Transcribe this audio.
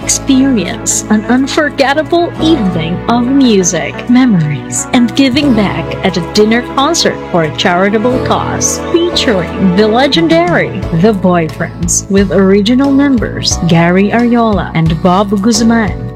Experience an unforgettable evening of music, memories, and giving back at a dinner concert for a charitable cause featuring the legendary The Boyfriends with original members Gary Ariola and Bob Guzman.